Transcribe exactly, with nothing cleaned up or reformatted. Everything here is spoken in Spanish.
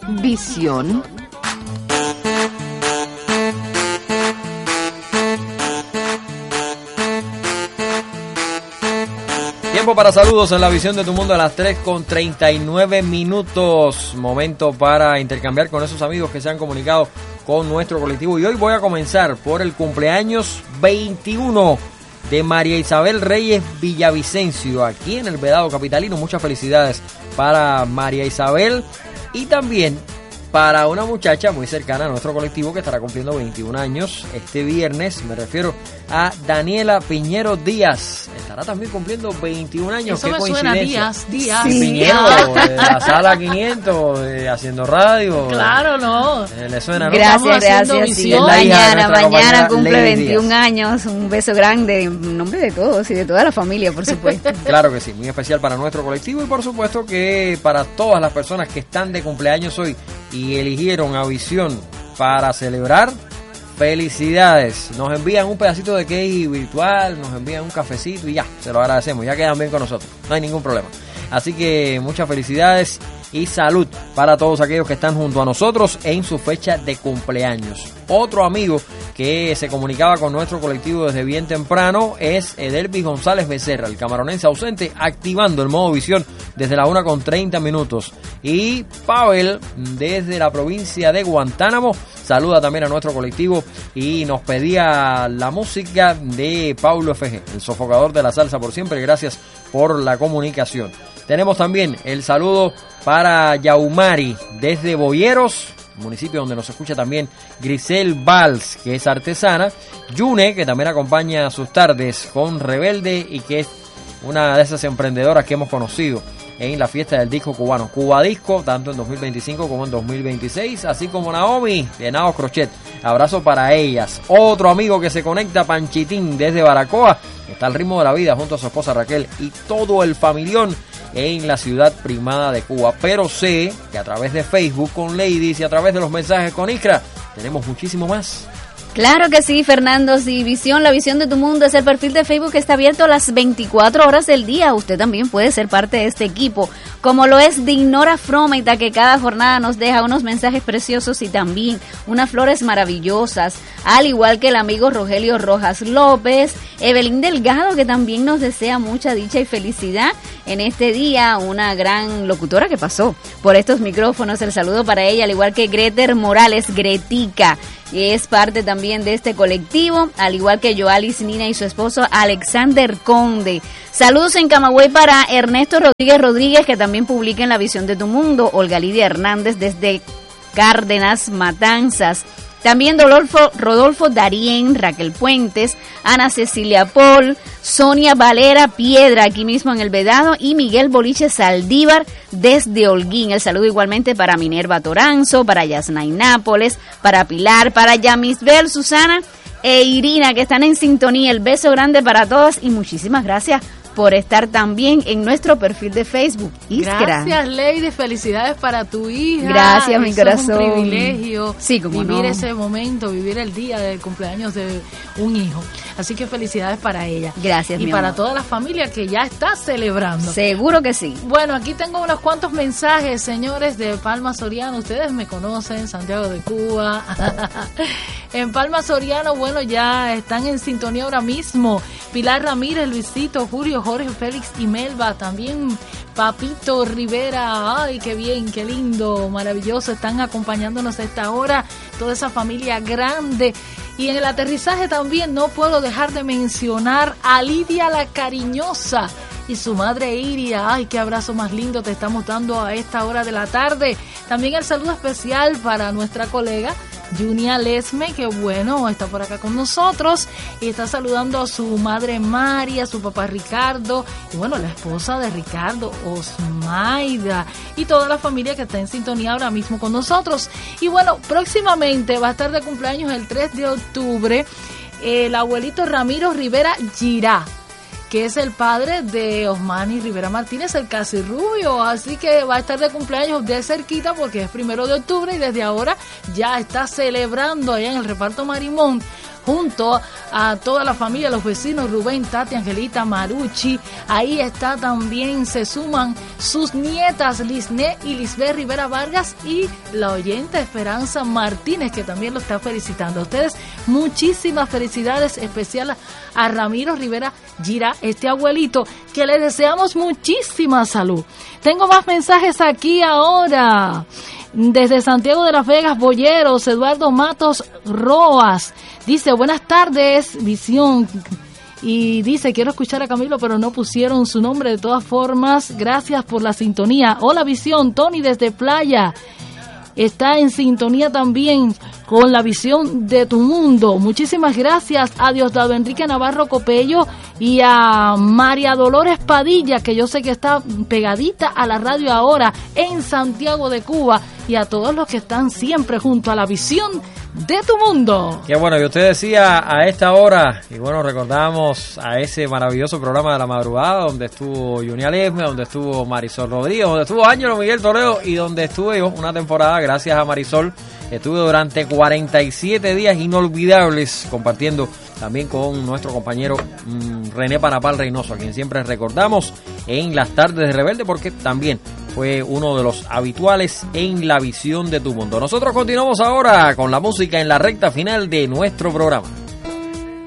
Visión. Tiempo para saludos en la visión de tu mundo a las tres con treinta y nueve minutos. Momento para intercambiar con esos amigos que se han comunicado con nuestro colectivo. Y hoy voy a comenzar por el cumpleaños veintiuno de María Isabel Reyes Villavicencio, aquí en el Vedado Capitalino. Muchas felicidades para María Isabel y también para una muchacha muy cercana a nuestro colectivo que estará cumpliendo veintiún años este viernes. Me refiero a Daniela Piñero Díaz. Estará también cumpliendo veintiún años. Eso Qué me coincidencia. suena Díaz, Díaz. Sí. Piñero, de la sala quinientos, de Haciendo Radio. Claro, no. Eh, ¿Le suena, no? Gracias, gracias. Sí. Mañana, mañana cumple veintiún años. Un beso grande en nombre de todos y de toda la familia, por supuesto. Claro que sí, muy especial para nuestro colectivo y por supuesto que para todas las personas que están de cumpleaños hoy y eligieron a Visión para celebrar, felicidades. Nos envían un pedacito de cake virtual, nos envían un cafecito y ya, se lo agradecemos, ya quedan bien con nosotros, no hay ningún problema. Así que muchas felicidades y salud para todos aquellos que están junto a nosotros en su fecha de cumpleaños. Otro amigo que se comunicaba con nuestro colectivo desde bien temprano es Edelvis González Becerra, el camaronense ausente, activando el modo visión desde la una con treinta minutos. Y Pavel, desde la provincia de Guantánamo, saluda también a nuestro colectivo y nos pedía la música de Paulo F G, el sofocador de la salsa por siempre. Gracias por la comunicación. Tenemos también el saludo para Yaumari desde Boyeros, municipio donde nos escucha también Grisel Valls, que es artesana, Yune, que también acompaña sus tardes con Rebelde y que es una de esas emprendedoras que hemos conocido en la fiesta del disco cubano, Cuba Disco, tanto en dos mil veinticinco como en dos mil veintiséis, así como Naomi de Naos Crochet. Abrazo para ellas. Otro amigo que se conecta, Panchitín, desde Baracoa, está al ritmo de la vida junto a su esposa Raquel y todo el familión en la ciudad primada de Cuba. Pero sé que a través de Facebook con Ladies y a través de los mensajes con Iskra tenemos muchísimo más. Claro que sí, Fernando. Sí, Visión, la visión de tu mundo es el perfil de Facebook que está abierto las veinticuatro horas del día. Usted también puede ser parte de este equipo, como lo es Dignora Frometa, que cada jornada nos deja unos mensajes preciosos y también unas flores maravillosas, al igual que el amigo Rogelio Rojas López, Evelyn Delgado, que también nos desea mucha dicha y felicidad en este día, una gran locutora que pasó por estos micrófonos. El saludo para ella, al igual que Greter Morales, Gretica, que es parte también de este colectivo, al igual que Joalis Nina y su esposo Alexander Conde. Saludos en Camagüey para Ernesto Rodríguez Rodríguez, que también publica en La Visión de tu Mundo, Olga Lidia Hernández desde Cárdenas, Matanzas. También Rodolfo, Rodolfo Darien, Raquel Puentes, Ana Cecilia Paul, Sonia Valera Piedra, aquí mismo en El Vedado, y Miguel Boliche Saldívar desde Holguín. El saludo igualmente para Minerva Toranzo, para Yasnay Nápoles, para Pilar, para Yamisbel, Susana e Irina, que están en sintonía. El beso grande para todas y muchísimas gracias por estar también en nuestro perfil de Facebook. Iskra. Gracias, Lady, felicidades para tu hija. Gracias, mi Eso corazón. Es un privilegio, sí, como vivir no. ese momento, vivir el día del cumpleaños de un hijo. Así que felicidades para ella. Gracias, y mi para amor. toda la familia que ya está celebrando. Seguro que sí. Bueno, aquí tengo unos cuantos mensajes, señores, de Palma Soriano. Ustedes me conocen, Santiago de Cuba. En Palma Soriano, bueno, ya están en sintonía ahora mismo. Pilar Ramírez, Luisito, Julio, Jorge, Félix y Melba. También Papito Rivera. Ay, qué bien, qué lindo, maravilloso. Están acompañándonos a esta hora. Toda esa familia grande. Y en el aterrizaje también no puedo dejar de mencionar a Lidia la Cariñosa y su madre Iria. Ay, qué abrazo más lindo te estamos dando a esta hora de la tarde. También el saludo especial para nuestra colega Junia Lesme, que bueno, está por acá con nosotros y está saludando a su madre Mari, a su papá Ricardo y bueno, la esposa de Ricardo, Osmaida, y toda la familia que está en sintonía ahora mismo con nosotros. Y bueno, próximamente va a estar de cumpleaños el tres de octubre el abuelito Ramiro Rivera Girá, que es el padre de Osmani Rivera Martínez, el casi rubio, así que va a estar de cumpleaños de cerquita porque es primero de octubre y desde ahora ya está celebrando allá en el reparto Marimón junto a toda la familia, los vecinos Rubén, Tati, Angelita, Maruchi. Ahí está también, se suman sus nietas Lisné y Lisbeth Rivera Vargas y la oyente Esperanza Martínez, que también lo está felicitando. A ustedes muchísimas felicidades, especial a Ramiro Rivera Gira, este abuelito, que le deseamos muchísima salud. Tengo más mensajes aquí ahora. Desde Santiago de las Vegas, Boyeros, Eduardo Matos Roas. Dice, buenas tardes, Visión. Y dice, quiero escuchar a Camilo, pero no pusieron su nombre. De todas formas, gracias por la sintonía. Hola, Visión. Tony desde Playa está en sintonía también con la visión de tu mundo. Muchísimas gracias a Diosdado Enrique Navarro Copello y a María Dolores Padilla, que yo sé que está pegadita a la radio ahora en Santiago de Cuba, y a todos los que están siempre junto a la visión de tu mundo. Qué bueno, y usted decía a esta hora, y bueno, recordamos a ese maravilloso programa de la madrugada donde estuvo Junia Lesme, donde estuvo Marisol Rodríguez, donde estuvo Ángelo Miguel Toledo y donde estuve yo una temporada, gracias a Marisol, estuve durante cuarenta y siete días inolvidables compartiendo también con nuestro compañero mmm, René Panapal Reynoso, a quien siempre recordamos en las tardes de Rebelde, porque también fue uno de los habituales en la visión de tu mundo. Nosotros continuamos ahora con la música en la recta final de nuestro programa.